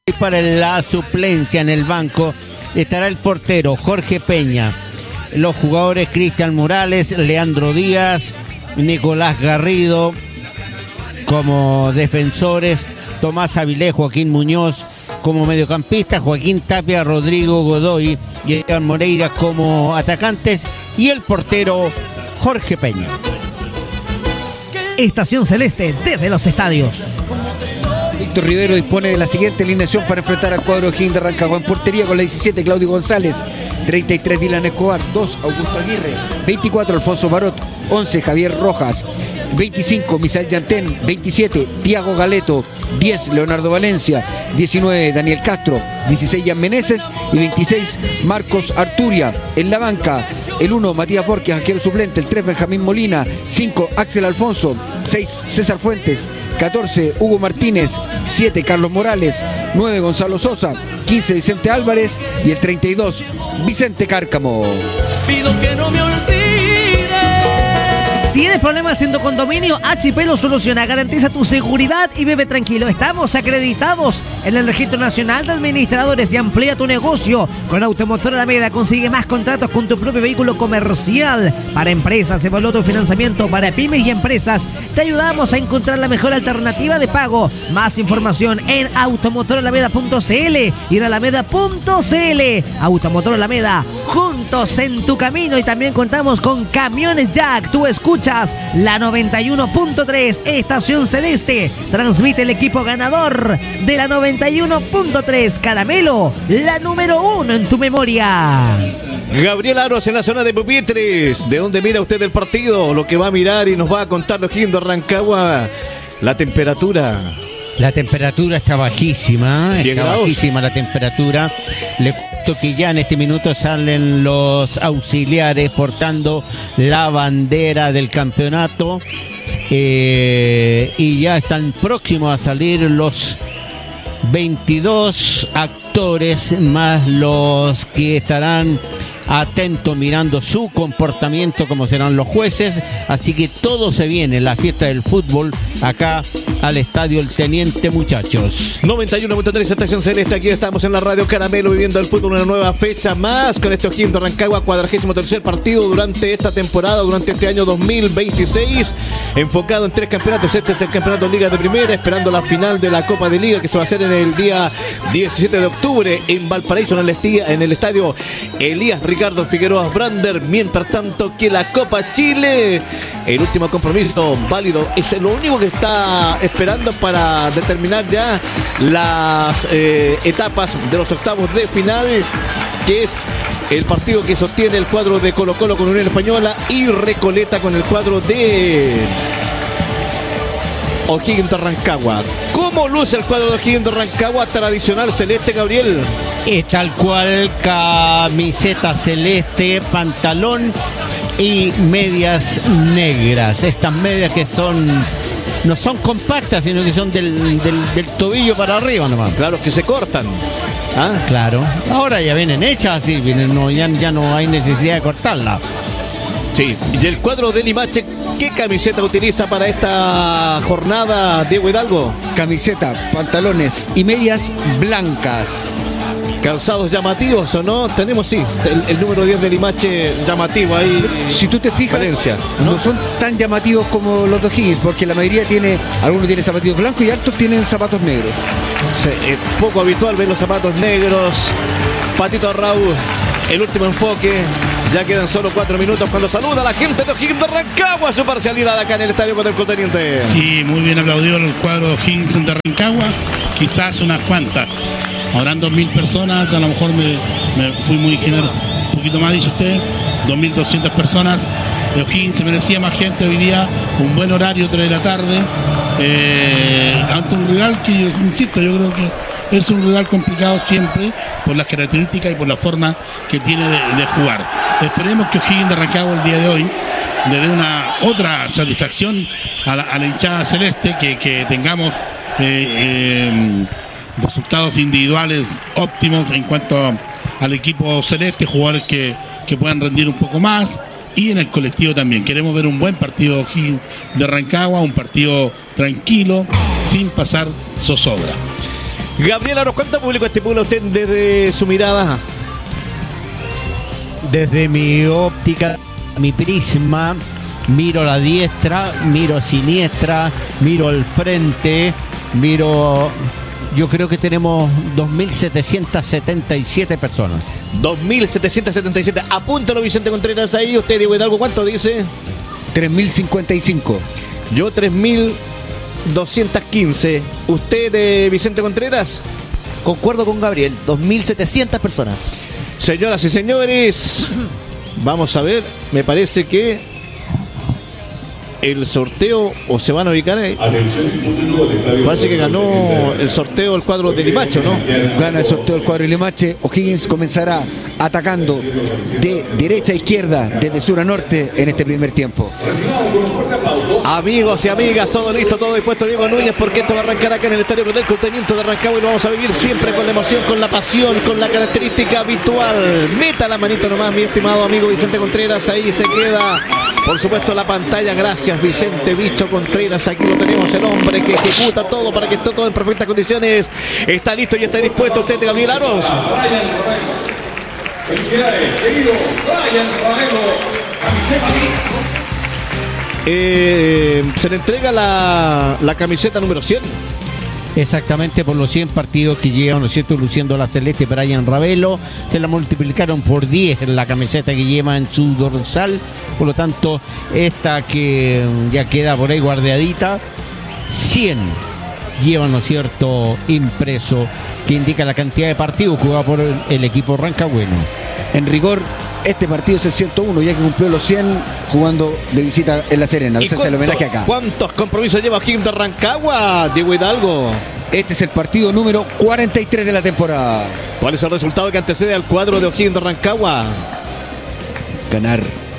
Para la suplencia en el banco estará el portero Jorge Peña, los jugadores Cristian Morales, Leandro Díaz, Nicolás Garrido como defensores, Tomás Avilés, Joaquín Muñoz como mediocampista, Joaquín Tapia, Rodrigo Godoy y Esteban Moreira como atacantes y el portero Jorge Peña. Estación Celeste desde los estadios. Víctor Rivero dispone de la siguiente alineación para enfrentar al cuadro de O'Higgins de Rancagua. En portería con la 17, Claudio González. 33, Dylan Escobar. 2, Augusto Aguirre. 24, Alfonso Barot. 11, Javier Rojas. 25, Misael Yantén. 27, Tiago Galeto. 10, Leonardo Valencia. 19, Daniel Castro. 16, Jan Meneses. Y 26, Marcos Arturia. En la banca, el 1, Matías Borges, arquero suplente. El 3, Benjamín Molina. 5, Axel Alfonso. 6, César Fuentes. 14, Hugo Martínez. 7, Carlos Morales. 9, Gonzalo Sosa. 15, Vicente Álvarez. Y el 32, Vicente Cárcamo. Pido que no me olvide. ¿Tienes problemas en tu condominio? HP lo soluciona. Garantiza tu seguridad y vive tranquilo. Estamos acreditados en el Registro Nacional de Administradores y amplía tu negocio. Con Automotor Alameda consigue más contratos con tu propio vehículo comercial. Para empresas, evalúa tu financiamiento para pymes y empresas. Te ayudamos a encontrar la mejor alternativa de pago. Más información en automotoralameda.cl y en alameda.cl. Automotor Alameda, juntos en tu camino. Y también contamos con Camiones Jack. Tú escuchas la 91.3 Estación Celeste. Transmite el equipo ganador de la 91.3 Caramelo, la número 1 en tu memoria. Gabriel Aros en la zona de pupitres. ¿De dónde mira usted el partido? Lo que va a mirar y nos va a contar de O'Higgins de Rancagua. La temperatura. La temperatura está bajísima, está bajísima la temperatura. Le cuento que ya en este minuto salen los auxiliares portando la bandera del campeonato y ya están próximos a salir los 22 actores más los que estarán atentos mirando su comportamiento como serán los jueces, así que todo se viene, la fiesta del fútbol acá al Estadio El Teniente, muchachos. 91.3 Estación Celeste, aquí estamos en la radio Caramelo viviendo el fútbol, una nueva fecha más con este O'Higgins de Rancagua, 43º partido durante esta temporada, durante este año 2026, enfocado en 3 campeonatos. Este es el campeonato Liga de Primera, esperando la final de la Copa de Liga que se va a hacer en el día 17 de octubre en Valparaíso, en el estadio Elías Ricardo Figueroa Brander. Mientras tanto que la Copa Chile, el último compromiso válido, es lo único que está esperando para determinar ya las etapas de los octavos de final, que es el partido que sostiene el cuadro de Colo Colo con Unión Española y Recoleta con el cuadro de O'Higgins de Rancagua. ¿Cómo luce el cuadro de O'Higgins de Rancagua? Tradicional celeste, Gabriel. Tal cual, camiseta celeste, pantalón y medias negras. Estas medias que no son compactas, sino que son del tobillo para arriba nomás. Claro, que se cortan. ¿Ah? Claro. Ahora ya vienen hechas así, ya no hay necesidad de cortarla. Sí, y el cuadro de Limache, ¿qué camiseta utiliza para esta jornada, Diego Hidalgo? Camiseta, pantalones y medias blancas. Calzados llamativos, ¿o no? Tenemos, sí, el número 10 de Limache llamativo ahí. Si tú te fijas, no son tan llamativos como los de O'Higgins, porque la mayoría algunos tienen zapatillos blancos y otros tienen zapatos negros. Sí, es poco habitual ver los zapatos negros. Patito Raúl, el último enfoque. Ya quedan solo 4 minutos cuando saluda a la gente de O'Higgins de Rancagua su parcialidad acá en el estadio con el Teniente. Sí, muy bien aplaudido el cuadro de O'Higgins de Rancagua. Quizás unas cuantas. Habrán 2.000 personas, a lo mejor me fui muy generoso. Un poquito más, dice usted. 2.200 personas. De O'Higgins se merecía más gente hoy día. Un buen horario, 3 de la tarde. Ante un rival que, yo insisto, yo creo que es un rival complicado siempre por las características y por la forma que tiene de jugar. Esperemos que O'Higgins de Rancagua el día de hoy le dé una otra satisfacción a la hinchada celeste, que tengamos resultados individuales óptimos en cuanto al equipo celeste, jugadores que puedan rendir un poco más, y en el colectivo también. Queremos ver un buen partido de Rancagua, un partido tranquilo, sin pasar zozobra. Gabriel Aros, ¿cuánto público estimula usted desde su mirada? Desde mi óptica, mi prisma, miro la diestra, miro siniestra, miro el frente, miro... Yo creo que tenemos 2.777 personas. 2.777. Apúntalo, Vicente Contreras, ahí. Usted, Diego Hidalgo, ¿cuánto dice? 3.055. Yo 3.215. ¿Usted, Vicente Contreras? Concuerdo con Gabriel, 2.700 personas. Señoras y señores, vamos a ver. Me parece que el sorteo, o se van a ubicar ahí. Parece que ganó el sorteo el cuadro de Limache, ¿no? Gana el sorteo del cuadro de Limache. O'Higgins comenzará atacando de derecha a izquierda, desde sur a norte en este primer tiempo. Amigos y amigas, todo listo, todo dispuesto, Diego Núñez, porque esto va a arrancar acá en el Estadio del Teniente de Rancagua y lo vamos a vivir siempre con la emoción, con la pasión, con la característica habitual. Meta la manito nomás, mi estimado amigo Vicente Contreras, ahí se queda, por supuesto, la pantalla. Gracias, Vicente Bicho Contreras, aquí lo tenemos, el hombre que ejecuta todo para que esté todo en perfectas condiciones. Está listo y está dispuesto usted, Gabriel Aros. Felicidades, querido Brian Ravelo, camiseta se le entrega la camiseta número 100. Exactamente, por los 100 partidos que llevan, ¿no es cierto?, luciendo la celeste Brian Ravelo. Se la multiplicaron por 10 en la camiseta que lleva en su dorsal. Por lo tanto, esta que ya queda por ahí guardeadita, 100 lleva, ¿no es cierto?, impreso, que indica la cantidad de partidos jugados por el equipo rancagüeno. En rigor, este partido es el 101, ya que cumplió los 100 jugando de visita en La Serena. Ese es el homenaje acá. ¿Cuántos compromisos lleva O'Higgins de Rancagua, Diego Hidalgo? Este es el partido número 43 de la temporada. ¿Cuál es el resultado que antecede al cuadro de O'Higgins de Rancagua? Ganar.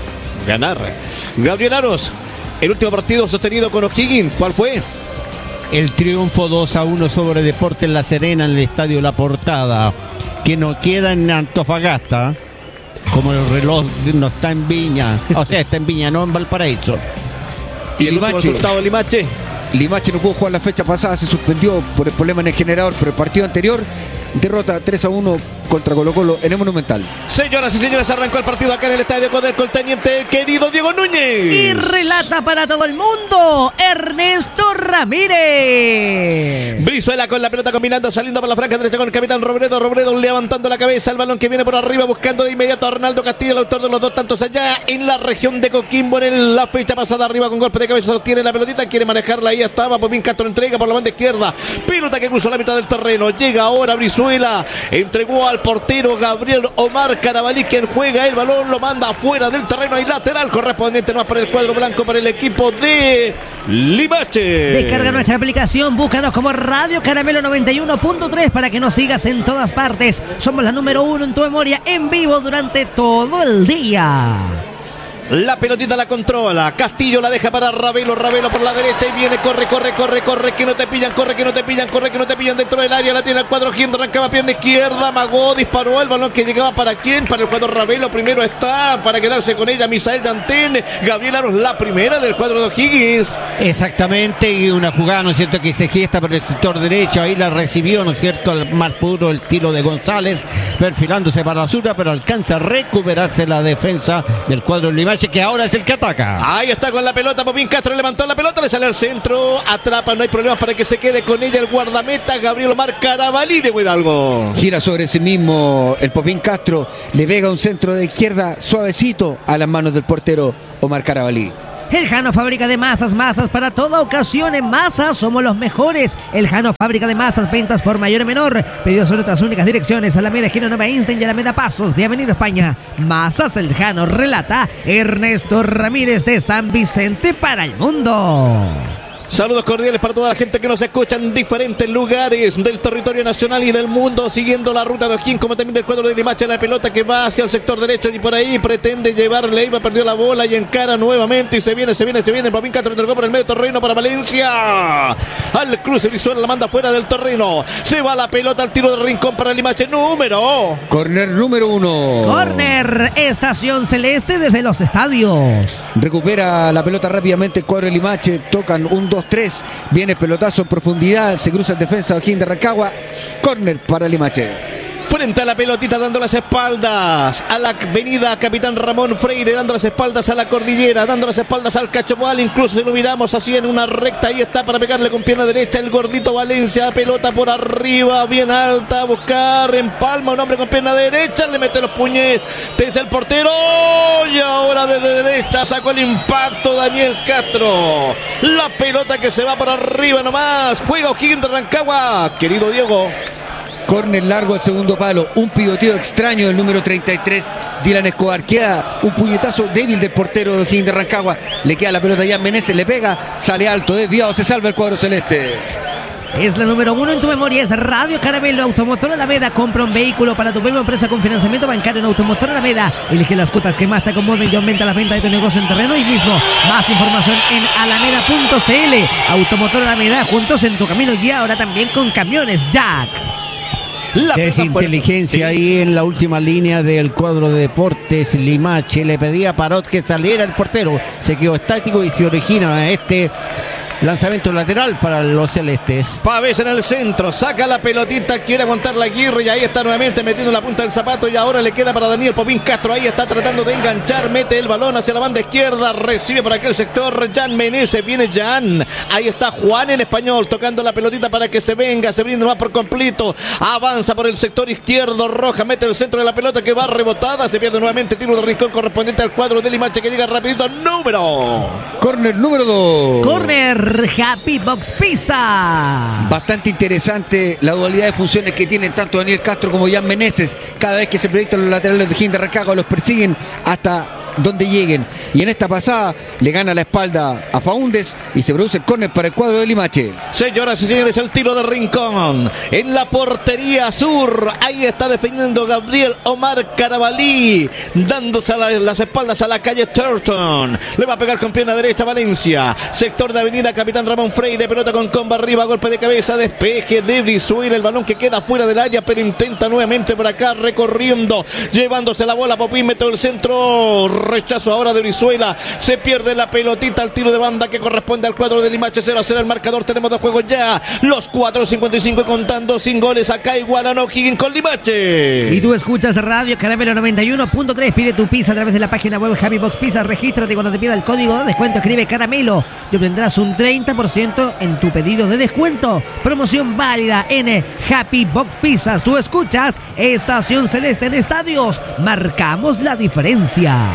Gabriel Aros, el último partido sostenido con O'Higgins, ¿cuál fue? El triunfo 2-1 sobre Deportes La Serena en el Estadio La Portada, que no queda en Antofagasta, como el reloj no está en Viña, o sea, está en Viña, no en Valparaíso. ¿Y el último resultado de Limache? Limache no pudo jugar la fecha pasada, se suspendió por el problema en el generador, pero el partido anterior, derrota 3-1 contra Colo-Colo en el Monumental. Señoras y señores, arrancó el partido acá en el Estadio Codelco, el teniente querido Diego Núñez. Y relata para todo el mundo, Ernesto Ramírez. Brizuela con la pelota combinando, saliendo por la franja derecha con el capitán Robredo. Robredo levantando la cabeza, el balón que viene por arriba, buscando de inmediato a Arnaldo Castillo, el autor de los dos tantos allá en la región de Coquimbo. En la fecha pasada arriba con golpe de cabeza, sostiene la pelotita, quiere manejarla, ahí estaba Popín Castro, entrega por la banda izquierda, pelota que cruzó la mitad del terreno, llega ahora Brizuela, entregó al portero Gabriel Omar Carabalí, quien juega el balón, lo manda afuera del terreno y lateral correspondiente más para el cuadro blanco, para el equipo de Limache. Descarga nuestra aplicación, búscanos como Radio Caramelo 91.3 para que nos sigas en todas partes. Somos la número 1 en tu memoria, en vivo durante todo el día. La pelotita la controla, Castillo la deja para Ravelo, Ravelo por la derecha y viene, corre, que no te pillan, corre que no te pillan dentro del área, la tiene el cuadro O'Higgins, arrancaba pierna izquierda, amagó, disparó el balón que llegaba para quién, para el cuadro Ravelo, primero está para quedarse con ella Misael Dantén, Gabriel Aros, la primera del cuadro de O'Higgins. Exactamente, y una jugada, ¿no es cierto?, que se gesta por el sector derecho, ahí la recibió, ¿no es cierto?, al más puro el tiro de González, perfilándose para la zurda, pero alcanza a recuperarse la defensa del cuadro Limache, que ahora es el que ataca. Ahí está con la pelota, Popín Castro levantó la pelota, le sale al centro, atrapa, no hay problemas para que se quede con ella el guardameta Gabriel Omar Carabalí de Hidalgo. Gira sobre sí mismo el Popín Castro, le pega un centro de izquierda suavecito a las manos del portero Omar Carabalí. El Jano Fábrica de Masas, masas para toda ocasión. En masas somos los mejores. El Jano Fábrica de Masas, ventas por mayor y menor. Pedidos en nuestras únicas direcciones: Alameda Esquina Nueva Einstein y Alameda Pasos de Avenida España. Masas El Jano, relata Ernesto Ramírez de San Vicente para el mundo. Saludos cordiales para toda la gente que nos escucha en diferentes lugares del territorio nacional y del mundo, siguiendo la ruta de O'Higgins, como también del cuadro de Limache. La pelota que va hacia el sector derecho y por ahí pretende llevar Leiva, perdió la bola y encara nuevamente y se viene. El Popín Castro entregó por el medio terreno para Valencia. Al cruce visual la manda fuera del terreno. Se va la pelota al tiro de rincón para Limache. Corner número 1. Corner, Estación Celeste desde los estadios. Recupera la pelota rápidamente el cuadro de Limache. Tocan un 2 2-3. Viene pelotazo en profundidad. Se cruza en defensa de O'Higgins de Rancagua. Córner para Limache. Frente a la pelotita, dando las espaldas a la avenida Capitán Ramón Freire, dando las espaldas a la cordillera, dando las espaldas al Cachapoal, incluso si lo miramos así en una recta, ahí está para pegarle con pierna derecha el gordito Valencia, pelota por arriba, bien alta, a buscar, empalma un hombre con pierna derecha, le mete los puñetes el portero, y ahora desde derecha sacó el impacto Daniel Castro, la pelota que se va por arriba nomás, juega O'Higgins de Rancagua, querido Diego. Córner largo al segundo palo, un pivoteo extraño del número 33, Dylan Escobar. Queda un puñetazo débil del portero de O'Higgins de Rancagua. Le queda la pelota a Jan Meneses, le pega, sale alto, desviado, se salva el cuadro celeste. Es la número 1 en tu memoria, es Radio Caramelo. Automotor Alameda, compra un vehículo para tu misma empresa con financiamiento bancario en Automotor Alameda. Elige las cuotas que más te acomoden y aumenta las ventas de tu negocio en terreno hoy mismo. Más información en alameda.cl. Automotor Alameda, juntos en tu camino y ahora también con camiones Jack. Es inteligencia ahí en la última línea del cuadro de Deportes Limache. Le pedía a Parot que saliera el portero. Se quedó estático y se origina este lanzamiento lateral para los celestes. Pavés en el centro, saca la pelotita, quiere aguantar la Aguirre y ahí está nuevamente metiendo la punta del zapato y ahora le queda para Daniel Popín Castro, ahí está tratando de enganchar, mete el balón hacia la banda izquierda, recibe por aquel sector Jan Meneses, viene Jan, ahí está Juan en español, tocando la pelotita para que se venga, se brinda más por completo, avanza por el sector izquierdo, Roja mete el centro de la pelota que va rebotada, se pierde nuevamente, tiro de Rincón correspondiente al cuadro de Limache que llega rapidito, Córner número 2. Córner Happy Box Pizza. Bastante interesante la dualidad de funciones que tienen tanto Daniel Castro como Jan Meneses. Cada vez que se proyectan los laterales de O'Higgins de Rancagua los persiguen hasta donde lleguen. Y en esta pasada le gana la espalda a Faúndez y se produce el córner para el cuadro de Limache. Señoras y señores, el tiro de Rincón en la portería sur. Ahí está defendiendo Gabriel Omar Carabalí, dándose las espaldas a la calle Turton. Le va a pegar con pierna derecha Valencia. Sector de avenida Capitán Ramón Freire. Pelota con comba arriba, golpe de cabeza, despeje de Brizuela. El balón que queda fuera del área, pero intenta nuevamente por acá recorriendo, llevándose la bola. Popín mete el centro. Rechazo ahora de Brizuela, se pierde la pelotita al tiro de banda que corresponde al cuadro de Limache. 0-0 el marcador, tenemos dos juegos ya, los 4:55 contando, sin goles acá igualan O'Higgins con Limache. Y tú escuchas Radio Caramelo 91.3, pide tu pizza a través de la página web Happy Box Pizza, regístrate cuando te pida el código de descuento, escribe Caramelo y obtendrás un 30% en tu pedido de descuento. Promoción válida en Happy Box Pizzas. Tú escuchas Estación Celeste en Estadios, marcamos la diferencia.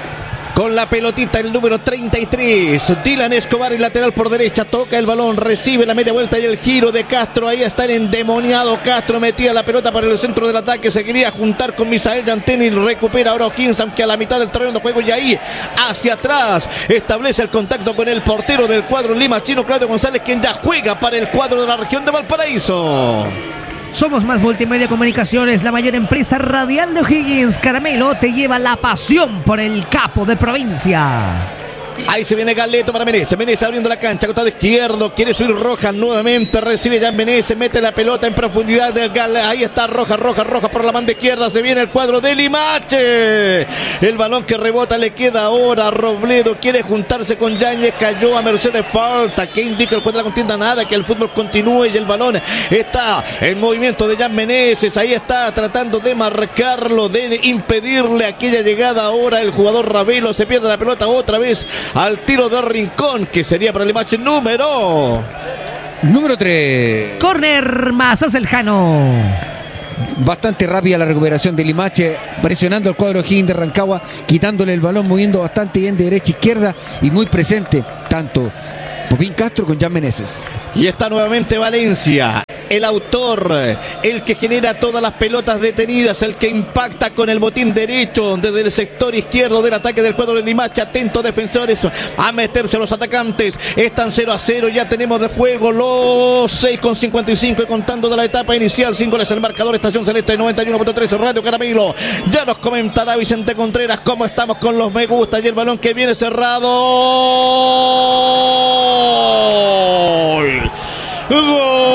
Con la pelotita el número 33, Dylan Escobar, el lateral por derecha, toca el balón, recibe la media vuelta y el giro de Castro. Ahí está el endemoniado Castro, metía la pelota para el centro del ataque, se quería juntar con Misael Yanteni, recupera ahora O'Higgins, aunque a la mitad del terreno de juego y ahí hacia atrás establece el contacto con el portero del cuadro limachino, Claudio González, quien ya juega para el cuadro de la región de Valparaíso. Somos Más Multimedia Comunicaciones, la mayor empresa radial de O'Higgins. Caramelo te lleva la pasión por el capo de provincia. Ahí se viene Galeto para Meneses. Meneses abriendo la cancha, costado izquierdo. Quiere subir Rojas nuevamente. Recibe ya Meneses. Mete la pelota en profundidad de Ahí está Rojas por la banda izquierda. Se viene el cuadro de Limache. El balón que rebota le queda ahora a Robledo. Quiere juntarse con Yáñez. Cayó a merced de falta. ¿Qué indica el juez de la contienda? Nada. Que el fútbol continúe y el balón está en movimiento de Jan Meneses. Ahí está tratando de marcarlo, de impedirle aquella llegada ahora el jugador Ravelo. Se pierde la pelota otra vez al tiro de Rincón, que sería para el match número 3. Corner Mazas el Jano. Bastante rápida la recuperación de Limache, presionando al cuadro O'Higgins de Rancagua, quitándole el balón, moviendo bastante bien de derecha a izquierda y muy presente tanto Popín Castro con Jan Meneses. Y está nuevamente Valencia, el autor, el que genera todas las pelotas detenidas, el que impacta con el botín derecho desde el sector izquierdo del ataque del cuadro de Limache. Atentos defensores a meterse los atacantes. Están 0-0, ya tenemos de juego los 6:55 y contando de la etapa inicial. 5 goles el marcador. Estación Celeste 91.3 Radio Caramelo. Ya nos comentará Vicente Contreras cómo estamos con los me gusta y el balón que viene cerrado. ¡Gol!